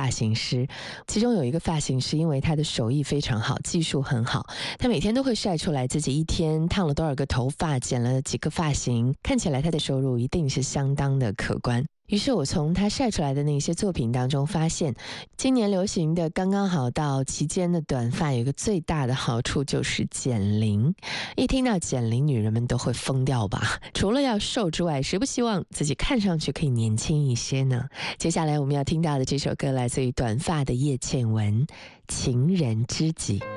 发型师，其中有一个发型师，因为他的手艺非常好，技术很好，他每天都会晒出来自己一天烫了多少个头发，剪了几个发型，看起来他的收入一定是相当的可观。于是我从他晒出来的那些作品当中发现，今年流行的刚刚好到齐肩的短发有一个最大的好处就是减龄。一听到减龄，女人们都会疯掉吧？除了要瘦之外，谁不希望自己看上去可以年轻一些呢？接下来我们要听到的这首歌来自于短发的叶倩文，《情人知己》。